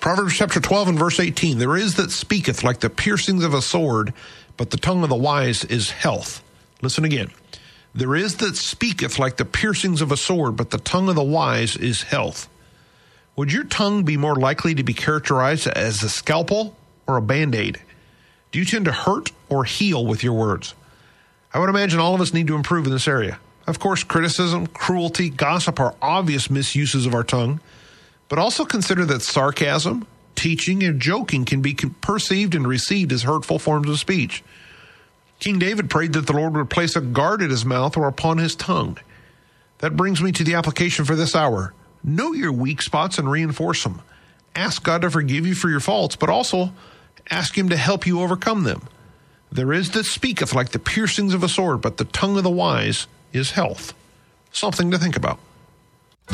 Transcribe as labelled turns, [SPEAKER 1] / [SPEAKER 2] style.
[SPEAKER 1] Proverbs chapter 12 and verse 18, there is that speaketh like the piercings of a sword, but the tongue of the wise is health. Listen again. There is that speaketh like the piercings of a sword, but the tongue of the wise is health. Would your tongue be more likely to be characterized as a scalpel or a Band-Aid? Do you tend to hurt or heal with your words? I would imagine all of us need to improve in this area. Of course, criticism, cruelty, gossip are obvious misuses of our tongue, but also consider that sarcasm, teaching, and joking can be perceived and received as hurtful forms of speech. King David prayed that the Lord would place a guard at his mouth or upon his tongue. That brings me to the application for this hour. Know your weak spots and reinforce them. Ask God to forgive you for your faults, but also ask him to help you overcome them. There is that speaketh like the piercings of a sword, but the tongue of the wise is health. Something to think about.